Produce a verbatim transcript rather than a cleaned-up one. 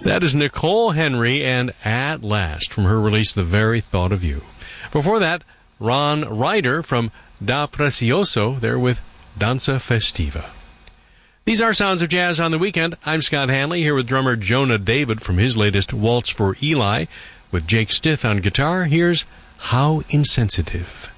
That is Nicole Henry and At Last from her release, The Very Thought of You. Before that, Ron Ryder from Da Precioso, there with Danza Festiva. These are Sounds of Jazz on the Weekend. I'm Scott Hanley, here with drummer Jonah David from his latest Waltz for Eli. With Jake Stith on guitar, here's How Insensitive.